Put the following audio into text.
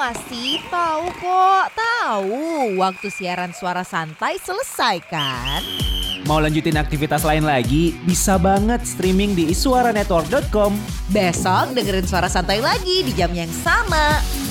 sih? Tahu kok, tahu. Waktu siaran Suara Santai selesai kan? Mau lanjutin aktivitas lain lagi? Bisa banget streaming di iswaranetwork.com. Besok dengerin Suara Santai lagi di jam yang sama.